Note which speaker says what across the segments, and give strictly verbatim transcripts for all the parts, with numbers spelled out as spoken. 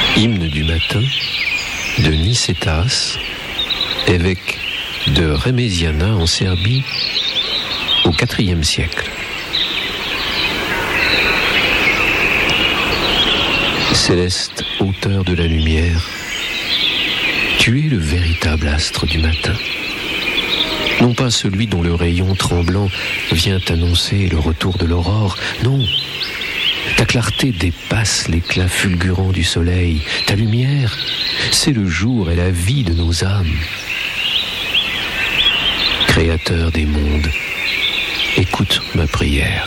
Speaker 1: Hymne du matin de Nicétas, évêque de Reméziana en Serbie au quatrième siècle. Céleste auteur de la lumière, tu es le véritable astre du matin. Non pas celui dont le rayon tremblant vient annoncer le retour de l'aurore, non. Ta clarté dépasse l'éclat fulgurant du soleil. Ta lumière, c'est le jour et la vie de nos âmes. Créateur des mondes, écoute ma prière.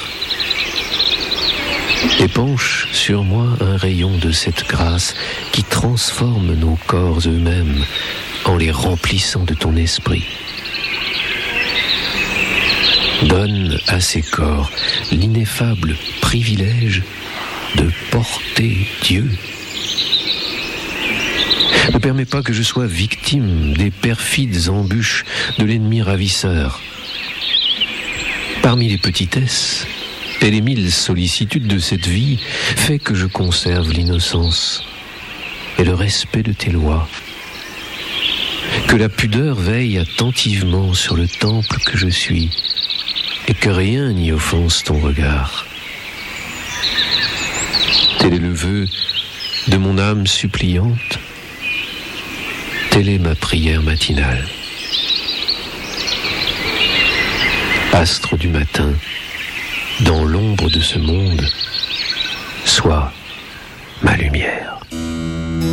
Speaker 1: Épanche sur moi un rayon de cette grâce qui transforme nos corps eux-mêmes en les remplissant de ton esprit. Donne à ces corps l'ineffable privilège de porter Dieu. Ne permets pas que je sois victime des perfides embûches de l'ennemi ravisseur. Parmi les petitesses et les mille sollicitudes de cette vie, fais que je conserve l'innocence et le respect de tes lois. Que la pudeur veille attentivement sur le temple que je suis, et que rien n'y offense ton regard. Tel est le vœu de mon âme suppliante, telle est ma prière matinale. Astre du matin, dans l'ombre de ce monde, sois ma lumière.